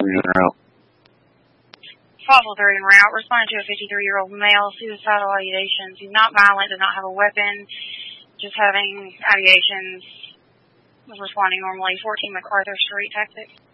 3 en route. Fossil 3 en route. Responding to a 53-year-old male, suicidal ideations. He's not violent, does not have a weapon, just having ideations. Was responding normally. 14 MacArthur Street, Tactics.